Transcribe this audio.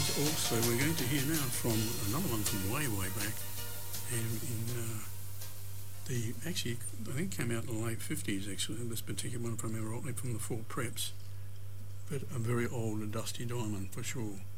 also we're going to hear now from another one from way back, and actually I think it came out in the late 50s actually, this particular one, if I remember rightly, from the Four Preps, but a very old and dusty diamond for sure.